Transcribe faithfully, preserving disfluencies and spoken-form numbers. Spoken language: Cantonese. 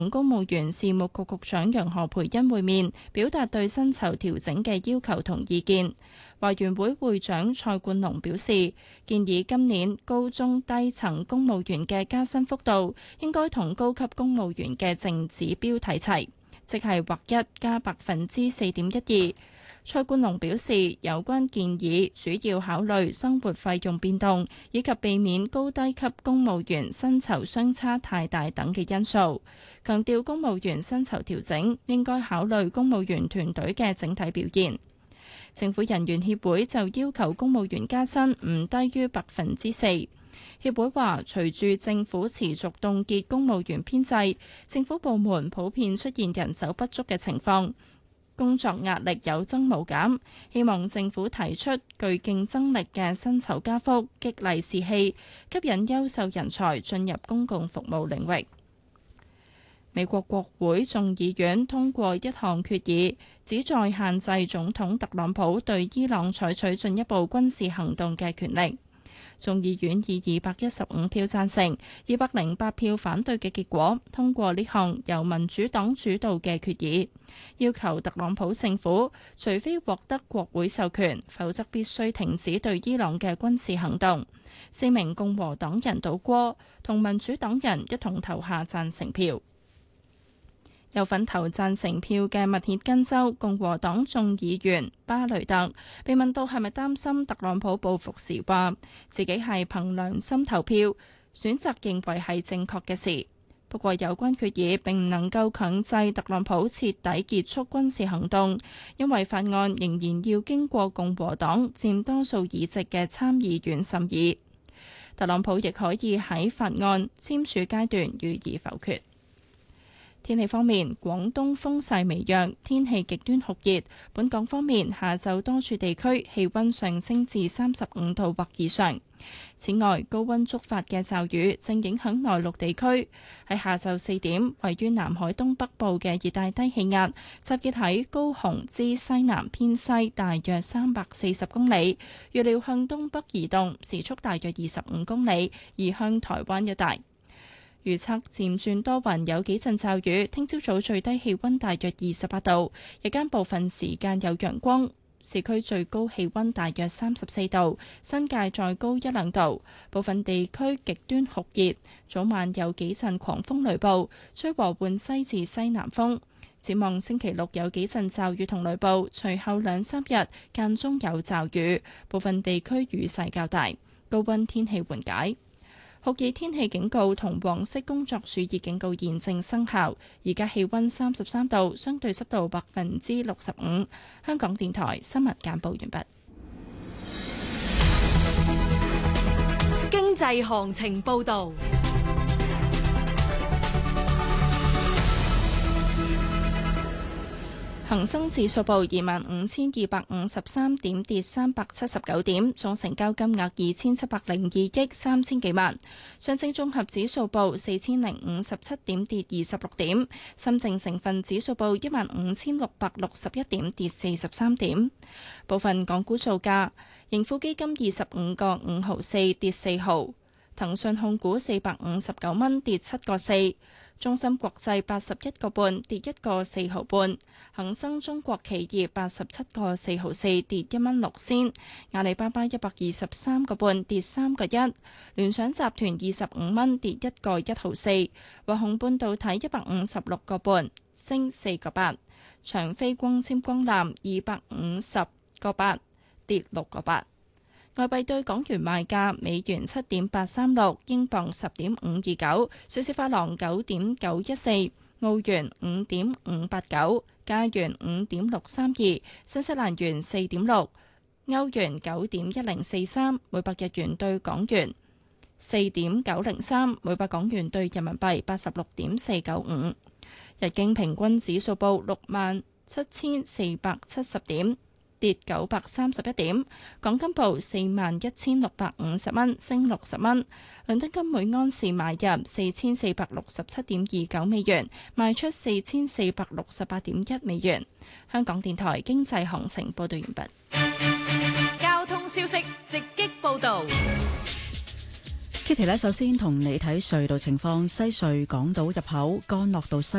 公務員事務局局長楊何蓓茵會面，表達對薪酬調整嘅要求同意見。華員會會長蔡冠龍表示，建議今年高中低層公務員嘅加薪幅度應該同高級公務員嘅淨指標睇齊，即係劃一加百分之四點一二。蔡冠龍表示，有關建議主要考慮生活費用變動，以及避免高低級公務員薪酬相差太大等嘅因素。強調公務員薪酬調整應該考慮公務員團隊嘅整體表現。政府人員協會就要求公務員加薪唔低於百分之四。協會話，隨住政府持續凍結公務員編制，政府部門普遍出現人手不足嘅情況。工作壓力有增無減，希望政府提出具競爭力嘅薪酬加幅，激勵士氣，吸引優秀人才進入公共服務領域。美國國會眾議院通過一項決議，旨在限制總統特朗普對伊朗採取進一步軍事行動嘅權力。眾議院以二百一十五票贊成、二百零八票反對嘅結果，通過呢項由民主黨主導嘅決議，要求特朗普政府除非獲得國會授權，否則必須停止對伊朗嘅軍事行動。四名共和黨人倒戈，同民主黨人一同投下贊成票。有份投贊成票嘅密歇根州共和黨眾議員巴雷特被問到係咪擔心特朗普報復時，話自己係憑良心投票，選擇認為係正確嘅事。不過有關決議並唔能夠強制特朗普徹底結束軍事行動，因為法案仍然要經過共和黨佔多數議席嘅參議院審議。特朗普亦可以喺法案簽署階段予以否決。天氣方面，廣東風勢微弱，天氣極端酷熱。本港方面，下晝多處地區氣溫上升至三十五度或以上。此外，高溫觸發嘅驟雨正影響內陸地區。喺下晝四點，位於南海東北部嘅熱帶低氣壓集結喺高雄之西南偏西大約三百四十公里，預料向東北移動，時速大約二十五公里，移向台灣一帶。預測漸轉多雲，有幾陣驟雨。聽朝早最低氣溫大約二十八度，日間部分時間有陽光。市區最高氣溫大約三十四度，新界再高一兩度。部分地區極端酷熱，早晚有幾陣狂風雷暴，吹和緩西至西南風。展望星期六有幾陣驟雨同雷暴，隨後兩三日間中有驟雨，部分地區雨勢較大，高溫天氣緩解。酷熱天氣警告同黃色工作暑熱警告現正生效。而家氣溫三十三度，相對濕度百分之六十五。香港電台新聞簡報完畢。 經濟行情報道。 恒生指數報二萬五千二百五十三點，跌三百七十九點，總成交金額二千七百零二億三千幾萬。上證綜合指數報四千零五十七點，跌二十六點。深證成分指數報一萬五千六百六十一點，跌四十三點。部分港股造價：盈富基金二十五個五毫四，跌四毫；騰訊控股四百五十九蚊，跌七個四。中芯國際八十一個半，跌一個四毫半；恒生中國企業八十七個四毫四，跌一蚊六仙；阿里巴巴一百二十三個半，跌三個一；聯想集團二十五蚊，跌一個一毫四；華虹半導體一百五十六個半，升四個八；長飛光纖光纜二百五十個八，跌六個八。外幣對港元賣價：美元七點八三六，英鎊十點五二九，瑞士法郎九點九一四，澳元五點五八九，加元五點六三二，新西蘭元四點六，歐元九點一零四三，每百日元對港元四點九零三，每百港元對人民幣八十六點四九五。日經平均指數報六萬七千四百七十點，跌九百三十一點。港金報四萬一千六百五十蚊，升六十蚊。倫敦金每安士買入四千四百六十七點二九美元，賣出四千四百六十八點一美元。香港電台經濟行情報道完畢。 交通消息直擊報道。 Kitty 呢，首先同你睇隧道情況，西隧港島入口干諾道西